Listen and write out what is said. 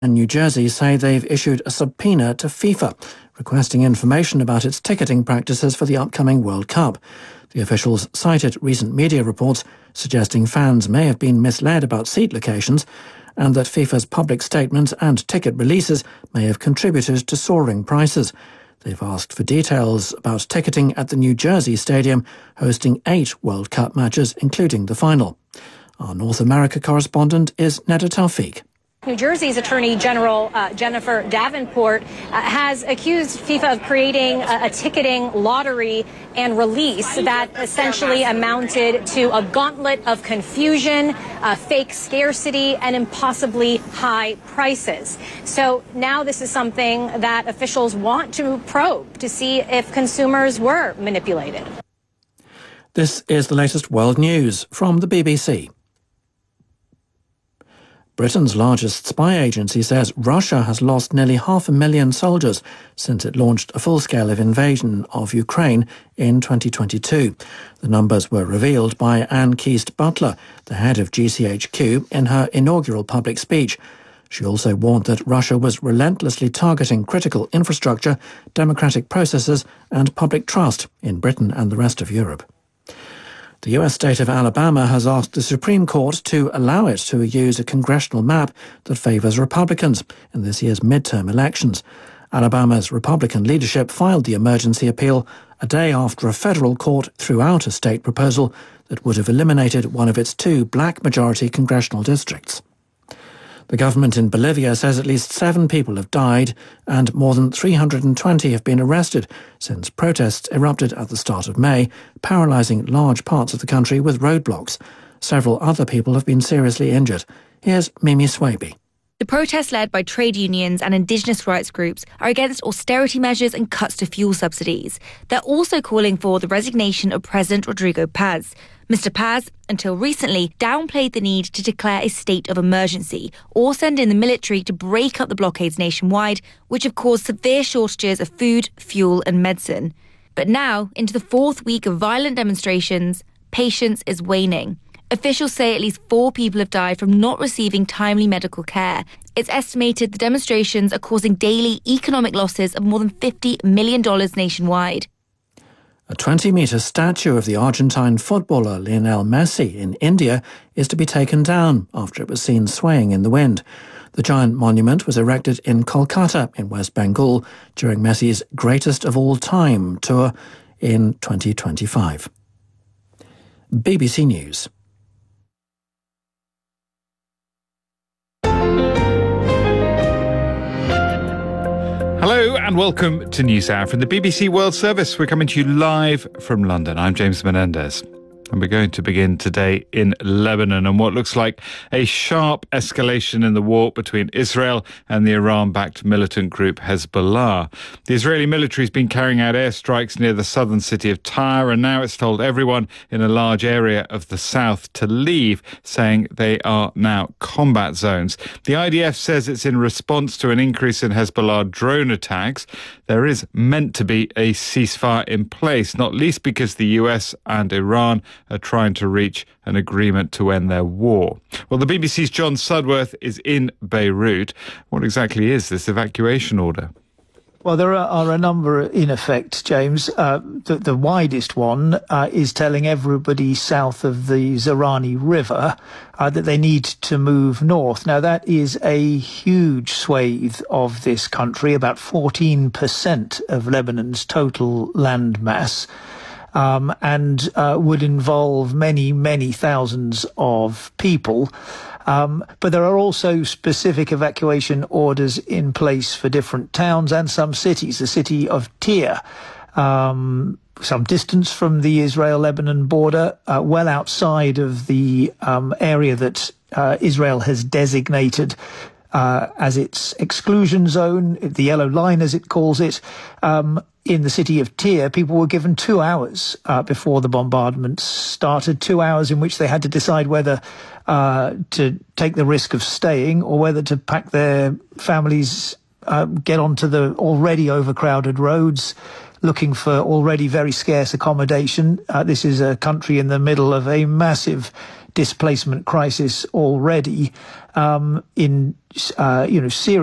and New Jersey say they've issued a subpoena to FIFA, requesting information about its ticketing practices for the upcoming World Cup. The officials cited recent media reports suggesting fans may have been misled about seat locations and that FIFA's public statements and ticket releases may have contributed to soaring prices. They've asked for details about ticketing at the New Jersey Stadium, hosting 8 World Cup matches, including the final. Our North America correspondent is Neda Tawfiq. New Jersey's Attorney General Jennifer Davenport has accused FIFA of creating a ticketing lottery and release that essentially amounted to a gauntlet of confusion, fake scarcity, and impossibly high prices. So now this is something that officials want to probe to see if consumers were manipulated. This is the latest world news from the BBC. Britain's largest spy agency says Russia has lost nearly 500,000 soldiers since it launched a full-scale invasion of Ukraine in 2022. The numbers were revealed by Anne Keast-Butler, the head of GCHQ, in her inaugural public speech. She also warned that Russia was relentlessly targeting critical infrastructure, democratic processes and public trust in Britain and the rest of Europe. The US state of Alabama has asked the Supreme Court to allow it to use a congressional map that favours Republicans in this year's midterm elections. Alabama's Republican leadership filed the emergency appeal a day after a federal court threw out a state proposal that would have eliminated one of its 2 black-majority congressional districts. The government in Bolivia says at least 7 people have died and more than 320 have been arrested since protests erupted at the start of May, paralysing large parts of the country with roadblocks. Several other people have been seriously injured. Here's Mimi Swaby. The protests led by trade unions and indigenous rights groups are against austerity measures and cuts to fuel subsidies. They're also calling for the resignation of President Rodrigo Paz. Mr. Paz, until recently, downplayed the need to declare a state of emergency or send in the military to break up the blockades nationwide, which have caused severe shortages of food, fuel and medicine. But now, into the 4th week of violent demonstrations, patience is waning. Officials say at least 4 people have died from not receiving timely medical care. It's estimated the demonstrations are causing daily economic losses of more than $50 million nationwide. A 20-metre statue of the Argentine footballer Lionel Messi in India is to be taken down after it was seen swaying in the wind. The giant monument was erected in Kolkata in West Bengal during Messi's greatest of all time tour in 2025. BBC News. Hello and welcome to NewsHour from the BBC World Service. We're coming to you live from London. I'm James Menendez. And we're going to begin today in Lebanon and what looks like a sharp escalation in the war between Israel and the Iran-backed militant group Hezbollah. The Israeli military has been carrying out airstrikes near the southern city of Tyre, and now it's told everyone in a large area of the south to leave, saying they are now combat zones. The IDF says it's in response to an increase in Hezbollah drone attacks. There is meant to be a ceasefire in place, not least because the US and Iran are trying to reach an agreement to end their war. Well, the BBC's John Sudworth is in Beirut. What exactly is this evacuation order? Well, there are a number in effect, James. The widest one is telling everybody south of the Zaranj River that they need to move north. Now, that is a huge swathe of this country, about 14% of Lebanon's total land mass. And would involve many, many thousands of people. But there are also specific evacuation orders in place for different towns and some cities. The city of Tyre, some distance from the Israel-Lebanon border, well outside of the area that Israel has designated as its exclusion zone, the yellow line as it calls it. In the city of Tyre, people were given 2 hours before the bombardments started, 2 hours in which they had to decide whether to take the risk of staying or whether to pack their families, get onto the already overcrowded roads, looking for already very scarce accommodation. This is a country in the middle of a massive displacement crisis already in Syria.